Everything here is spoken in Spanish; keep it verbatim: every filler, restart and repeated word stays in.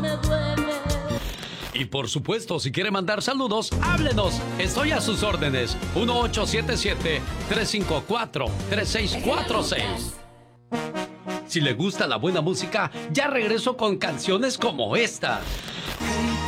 me duele. Y por supuesto, si quiere mandar saludos, háblenos. Estoy a sus órdenes. uno ocho siete siete, tres cinco cuatro, tres seis cuatro seis. Si le gusta la buena música, ya regreso con canciones como esta.